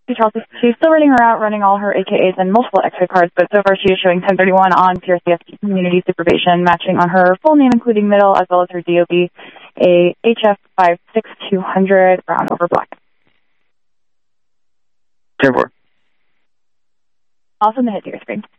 Charles, she's still running her out, running all her AKAs and multiple X-ray cards, but so far she is showing 1031 on PRCS community supervision, matching on her full name, including middle, as well as her DOB, a HF 56200 brown over black. 10-4. Also in the hit to your screen.